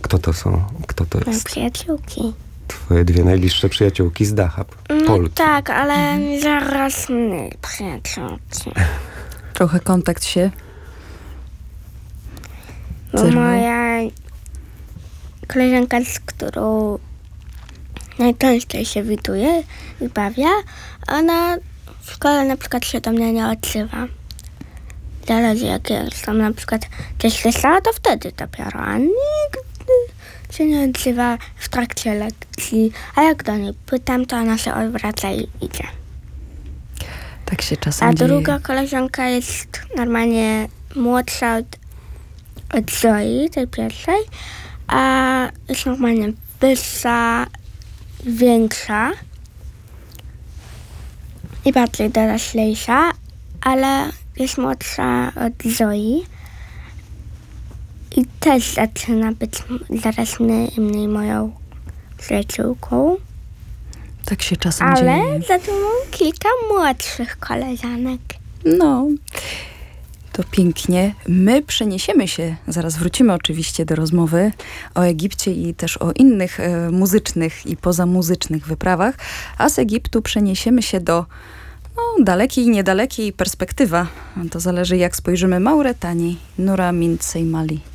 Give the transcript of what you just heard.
Kto to są? Kto to Moje jest? przyjaciółki. Twoje dwie najbliższe przyjaciółki z Dachab. No Polki. tak, ale zaraz mniej przyjaciółki. Trochę kontakt się Bo zerwał. moja koleżanka, z którą najczęściej się wituje i bawię, ona w szkole na przykład się do mnie nie odzywa. Zależy jak jestem na przykład gdzieś wesela, to wtedy dopiero, a nigdy się nie odzywa w trakcie lekcji. A jak do niej pytam, to ona się odwraca i idzie. Tak się czasem A dzieje. druga koleżanka jest normalnie młodsza od Zoi, tej pierwszej, a jest normalnie wyższa, większa i bardziej doroślejsza, ale jest młodsza od Zoi i też zaczyna być zaraz mniej i mniej moją przyjaciółką, Tak się czasem ale dzieje. za to mam kilka młodszych koleżanek. No, to pięknie. My przeniesiemy się, zaraz wrócimy oczywiście do rozmowy o Egipcie i też o innych muzycznych i pozamuzycznych wyprawach, a z Egiptu przeniesiemy się do dalekiej i niedalekiej perspektywa. To zależy jak spojrzymy. Mauretanii, Nura Min Seymali.